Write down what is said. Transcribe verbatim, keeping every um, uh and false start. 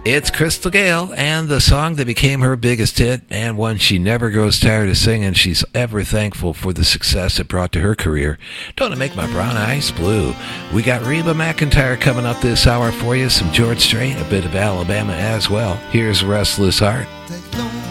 It's Crystal Gayle and the song that became her biggest hit and one she never grows tired of singing. She's ever thankful for the success it brought to her career. Don't it make my brown eyes blue? We got Reba McEntire coming up this hour for you, some George Strait, a bit of Alabama as well. Here's Restless Heart. Take